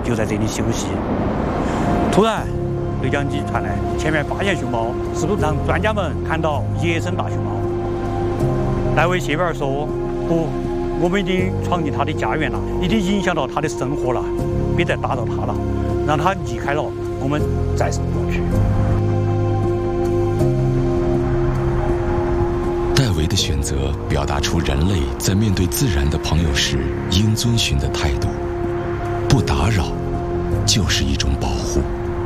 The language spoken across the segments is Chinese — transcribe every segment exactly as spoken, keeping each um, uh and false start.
就在这里休息。突然，对讲机传来前面发现熊猫，是不是让专家们看到野生大熊猫？戴维谢维尔说：“不，我们已经闯进它的家园了，已经影响到它的生活了，别再打扰它了，让它离开了，我们再生活去。” 戴维的选择表达出人类在面对自然的朋友时应遵循的态度：不打扰，就是一种保护。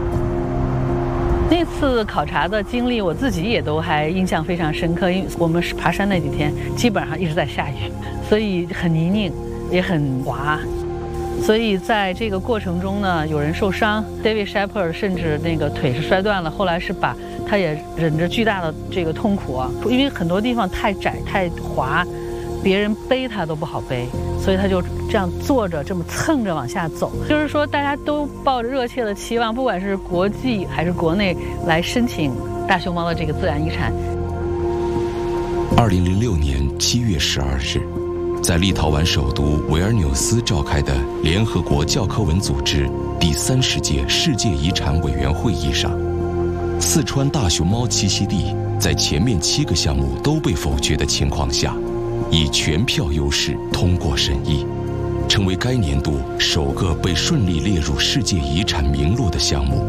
那次考察的经历，我自己也都还印象非常深刻，因为我们爬山那几天基本上一直在下雨，所以很泥泞，也很滑。所以在这个过程中呢，有人受伤 ，David Shepherd 甚至那个腿是摔断了，后来是把他也忍着巨大的这个痛苦啊，因为很多地方太窄太滑，别人背他都不好背，所以他就这样坐着这么蹭着往下走。就是说，大家都抱着热切的期望，不管是国际还是国内来申请大熊猫的这个自然遗产。 二零零六年七月十二日。在立陶宛首都维尔纽斯召开的联合国教科文组织第三十届世界遗产委员会议上，四川大熊猫栖息地在前面七个项目都被否决的情况下，以全票优势通过审议，成为该年度首个被顺利列入世界遗产名录的项目。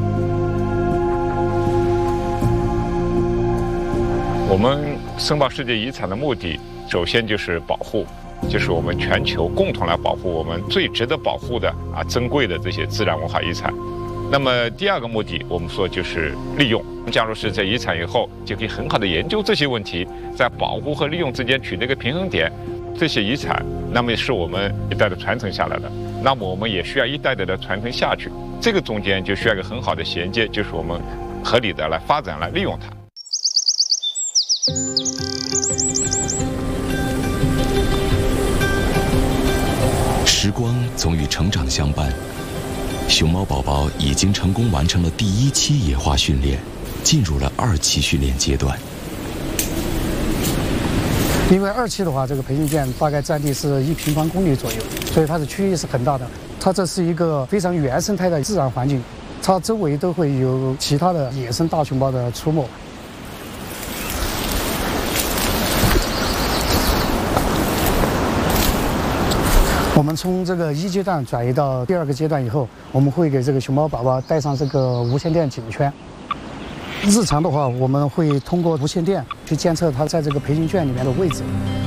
我们申报世界遗产的目的，首先就是保护，就是我们全球共同来保护我们最值得保护的啊珍贵的这些自然文化遗产。那么第二个目的，我们说就是利用。假如是在遗产以后，就可以很好的研究这些问题，在保护和利用之间取得一个平衡点。这些遗产，那么是我们一代的传承下来的，那么我们也需要一代代的传承下去。这个中间就需要一个很好的衔接，就是我们合理的来发展、来利用它。 时光总与成长相伴，熊猫宝宝已经成功完成了第一期野化训练，进入了二期训练阶段。 因为二期的话，这个培训圈大概占地是一平方公里左右，所以它的区域是很大的。它这是一个非常原生态的自然环境，它周围都会有其他的野生大熊猫的出没。我们从这个一阶段转移到第二个阶段以后，我们会给这个熊猫宝宝带上这个无线电警圈。日常的话，我们会通过无线电去监测它在这个培训圈里面的位置。